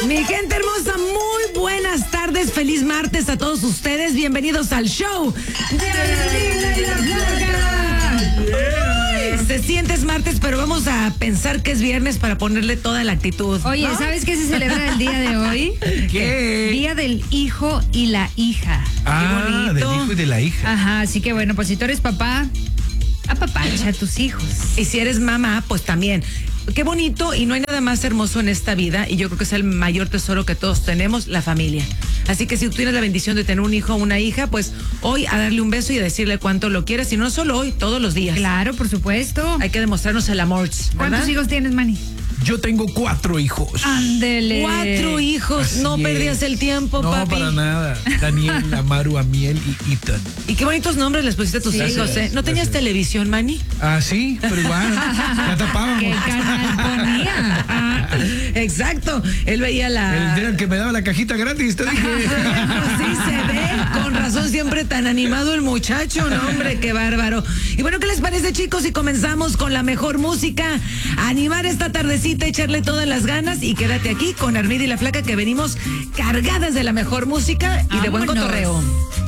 Mi gente hermosa, muy buenas tardes, feliz martes a todos ustedes, bienvenidos al show de Armida y la Flaca. Se siente es martes, pero vamos a pensar que es viernes para ponerle toda la actitud. Oye, ¿no? ¿sabes qué se celebra el día de hoy? ¿Qué? Día del hijo y la hija. Ah, del hijo y de la hija. Ajá, así que bueno, pues si tú eres papá, apapacha a tus hijos. Y si eres mamá, pues también. Qué bonito, y no hay nada más hermoso en esta vida, y yo creo que es el mayor tesoro que todos tenemos, la familia. Así que si tú tienes la bendición de tener un hijo o una hija, pues hoy a darle un beso y a decirle cuánto lo quieres, y no solo hoy, todos los días. Claro, por supuesto. Hay que demostrarnos el amor. ¿Cuántos hijos tienes, Manny? Yo tengo 4 hijos. Ándele. 4 hijos, Así no es. perdías el tiempo, No, papi. para nada. Daniel, Amaru, Amiel y Ethan. Y qué bonitos nombres les pusiste a tus Sí. hijos, ¿eh? ¿No tenías Gracias. televisión, Manny? Ah, sí, pero igual. Ya tapábamos. ¿Qué canal ponía? Ah, exacto. Él veía la... El que me daba la cajita gratis, te dije. Sí se ve, con razón siempre tan animado el muchacho, no hombre, qué bárbaro. Y bueno, ¿qué les parece, chicos? Si comenzamos con la mejor música, animar esta tardecita, echarle todas las ganas y quédate aquí con Armida y la Flaca, que venimos cargadas de la mejor música y de buen Vámonos. cotorreo.